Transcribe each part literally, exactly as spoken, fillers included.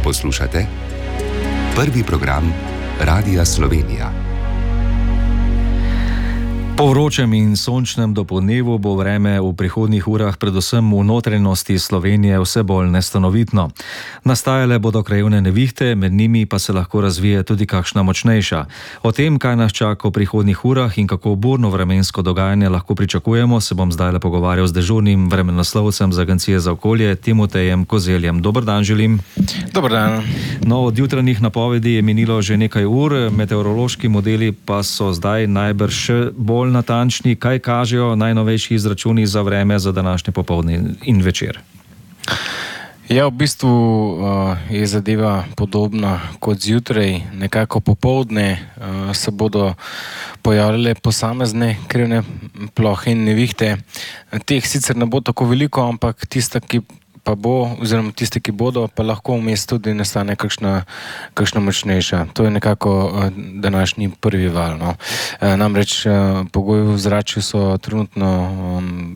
Poslušate prvi program Radia Slovenija. Po vročem in sončnem dopoldnevu bo vreme v prihodnjih urah predvsem v notranjosti Slovenije vse bolj nestanovitno. Nastajale bodo krajevne nevihte, med njimi pa se lahko razvije tudi kakšna močnejša. O tem, kaj nas čaka v prihodnjih urah in kako burno vremensko dogajanje lahko pričakujemo, se bom zdaj le pogovarjal z dežurnim vremenoslovcem z Agencije za okolje Timotejem Kozeljem. Dober dan želim. Dober dan. No, od jutranjih napovedi je minilo že nekaj ur, meteorološki modeli pa so zdaj najbrž še bolj natančni. Kaj kažejo najnovejši izračuni za vreme za današnje popoldne in večer? Ja, v bistvu uh, je zadeva podobna kot zjutraj. Nekako popoldne uh, se bodo pojavljale posamezne krivne plohe in nevihte. Teh sicer ne bo tako veliko, ampak tista, ki pa bo, oziroma tiste, ki bodo, pa lahko vmes tudi nastane kakšna, kakšna močnejša. To je nekako uh, današnji prvi val. No. Uh, namreč uh, pogoji v zraku so trenutno um,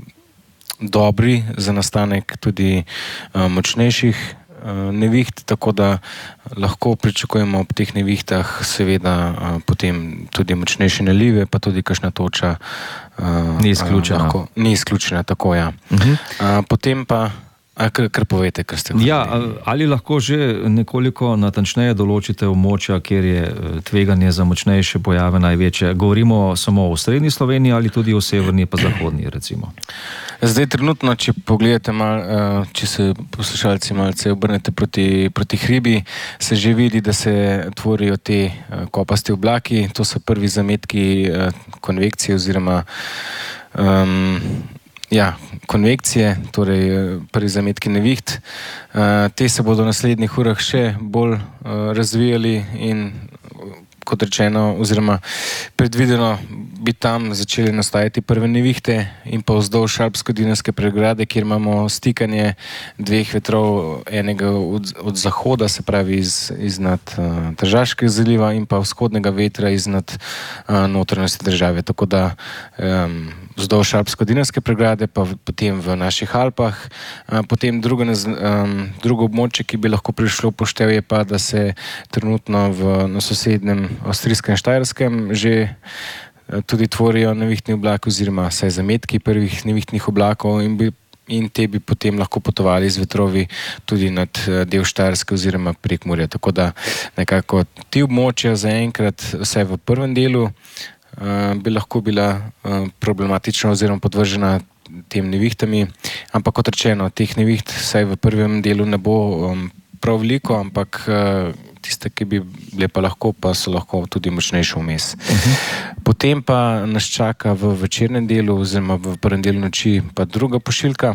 dobri za nastanek tudi uh, močnejših uh, neviht, tako da lahko pričakujemo ob teh nevihtah seveda uh, potem tudi močnejše nalive, pa tudi kakšna toča uh, ni izključena. Uh, lahko, ni izključena, tako ja. Uh-huh. Uh, potem pa A, kar, kar povete, kar ste govorili. Ja, ali lahko že nekoliko natančneje določite območja, kjer je tveganje za močnejše pojave največje? Govorimo samo o srednji Sloveniji ali tudi o severni pa zahodni, recimo? Zdaj, trenutno, če pogledate malo, če se poslušalci malce obrnete proti, proti hribi, se že vidi, da se tvorijo te kopasti oblaki. To so prvi zametki konvekcije oziroma um, Ja, konvekcije, torej prvi zametki neviht. Uh, te se bodo v naslednjih urah še bolj uh, razvijali in kot rečeno, oziroma predvideno bi tam začeli nastajati prve nevihte in pa vzdolž Alpsko-Dinarske pregrade, kjer imamo stikanje dveh vetrov, enega od, od zahoda, se pravi iz, iznad uh, Tržaškega zaliva in pa vzhodnega vetra iznad uh, notranjosti države. Tako da um, vzdolž Alpsko-Dinarske pregrade, pa v, potem v naših Alpah. Uh, potem drugo, um, drugo območje, ki bi lahko prišlo poštev, je pa, da se trenutno v, na sosednjem avstrijskem Štajerskem že tudi tvorijo nevihtni oblaki oziroma saj zametki prvih nevihtnih oblakov in, bi, in te bi potem lahko potovali z vetrovi tudi nad del Štajerske oziroma Prekmurja. Tako da nekako ti območja zaenkrat vsaj v prvem delu uh, bi lahko bila uh, problematična oziroma podvržena tem nevihtami, ampak kot rečeno, teh neviht vsaj v prvem delu ne bo um, prav veliko, ampak uh, tiste, ki bi bile pa lahko, pa so lahko tudi močnejše vmes. Uh-huh. Potem pa nas čaka v večernem delu oziroma v prvem delu noči pa druga pošiljka.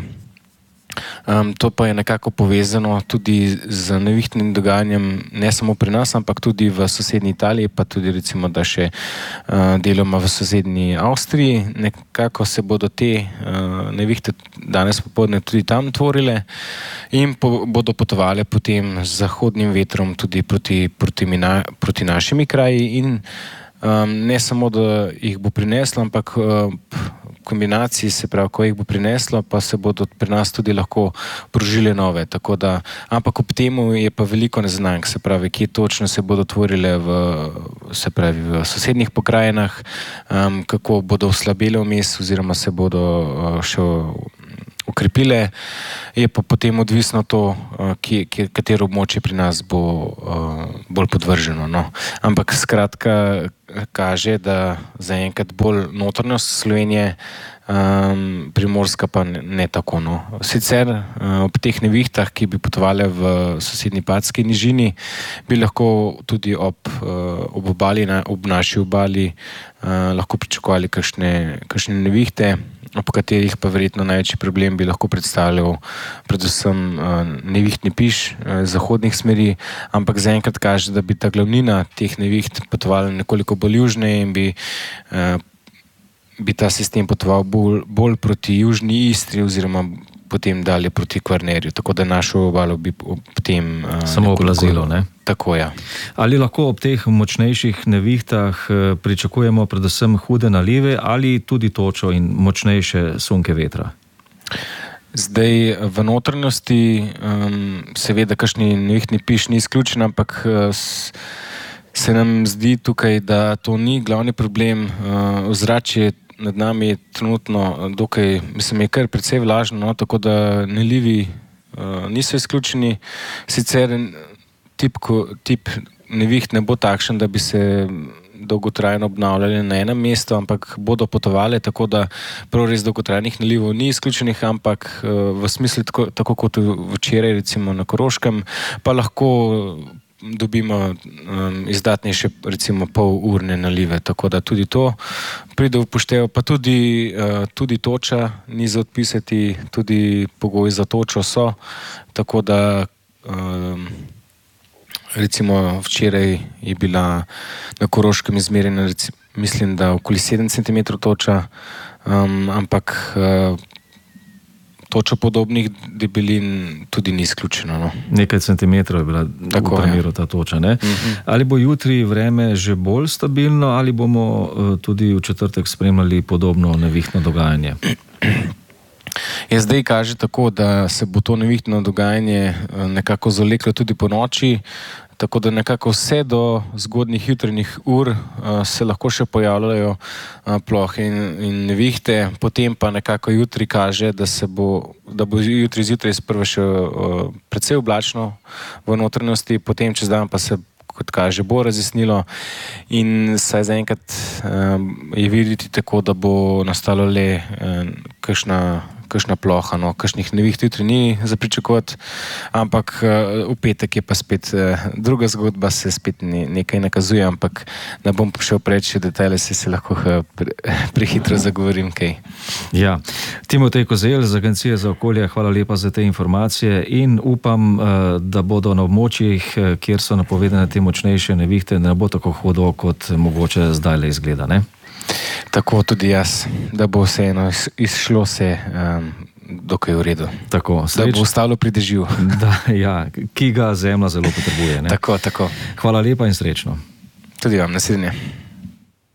Um, to pa je nekako povezano tudi z nevihtnim dogajanjem ne samo pri nas, ampak tudi v sosednji Italiji, pa tudi recimo, da še uh, deloma v sosednji Avstriji. Nekako se bodo te uh, nevihte danes popoldne tudi tam tvorile in po, bodo potovale potem z zahodnim vetrom tudi proti, proti, mina, proti našimi kraji in um, ne samo, da jih bo prineslo, ampak uh, kombinaciji, se pravi, ko jih bo prineslo, pa se bodo pri nas tudi lahko prožile nove. Tako da, ampak ob temu je pa veliko neznank, se pravi, kje točno se bodo tvorile v, se pravi, v sosednjih pokrajinah, um, kako bodo oslabele vmes oziroma se bodo uh, še ukrepile, je pa potem odvisno to, kje, kje, katero območje pri nas bo uh, bolj podvrženo. No. Ampak skratka kaže, da zaenkrat bolj notranjost Slovenije, um, Primorska pa ne, ne tako. No. Sicer uh, ob teh nevihtah, ki bi potovale v sosednji Patski nižini, bi lahko tudi ob, uh, ob obali, na, ob naši obali uh, lahko pričakovali kakšne, kakšne nevihte, ob katerih pa verjetno največji problem bi lahko predstavljal predvsem uh, nevihtni piš uh, zahodnih smeri, ampak zaenkrat kaže, da bi ta glavnina teh neviht potovala nekoliko bolj južneje in bi, uh, bi ta sistem potoval bolj, bolj proti južni Istri oziroma potem dalje proti Kvarnerju, tako da našo obalo bi ob tem uh, samo oblazilo, ne? Tako, ja. Ali lahko ob teh močnejših nevihtah pričakujemo predvsem hude nalive ali tudi točo in močnejše sunke vetra? Zdaj v notranjosti um, seveda kakšni nevihtni piš ni izključen, ampak uh, se nam zdi tukaj, da to ni glavni problem. Uh, ozračje nad nami je trenutno dokaj, mislim, je kar precej vlažno, no, tako da nalivi uh, niso izključeni. Sicer tip, ko, tip neviht ne bo takšen, da bi se dolgotrajno obnavljali na enem mestu, ampak bodo potovali, tako da prav res dolgotrajnih nalivov ni izključenih, ampak uh, v smislu tako, tako kot včeraj recimo na Koroškem, pa lahko dobimo um, izdatnejše recimo polurne nalive, tako da tudi to pride v upoštev, pa tudi, uh, tudi toča ni za odpisati, tudi pogoji za točo so, tako da um, recimo včeraj je bila na Koroškem izmerjena, recimo, mislim, da okoli sedem centimetrov toča, um, ampak uh, točo podobnih debelin tudi ni izključeno. No. Nekaj centimetrov je bila tako, v primeru ta toča. Ne? Uh-huh. Ali bo jutri vreme že bolj stabilno, ali bomo uh, tudi v četrtek spremljali podobno nevihtno dogajanje? Je zdaj kaže tako, da se bo to nevihtno dogajanje nekako zaleklo tudi po noči, tako da nekako vse do zgodnjih jutranjih ur uh, se lahko še pojavljajo uh, plohe in, in nevihte, potem pa nekako jutri kaže, da se bo, da bo jutri zjutraj sprva še uh, precej oblačno v notranjosti, potem čez dan pa se, kot kaže, bo razjasnilo in saj zaenkrat uh, je videti tako, da bo nastalo le uh, kakšna kakšna ploha, no, kakšnih neviht jutri ni za pričakovati, ampak uh, v petek je pa spet uh, druga zgodba, se spet ne, nekaj nakazuje, ampak ne bom šel preč v detajle, se se lahko uh, pre, prehitro zagovorim kaj. Ja, Timotej Kozelj z Agencije za okolje, hvala lepa za te informacije in upam, uh, da bodo na območjih, kjer so napovedane te močnejše nevihte, ne bo tako hudo, kot mogoče zdaj le izgleda, ne? Tako tudi jaz, da bo vseeno izšlo se um, dokaj v redu. Tako, da bo ostalo pri dežju. Da, ja, ki ga zemlja zelo potrebuje. Ne? Tako, tako. Hvala lepa in srečno. Tudi vam, naslednje.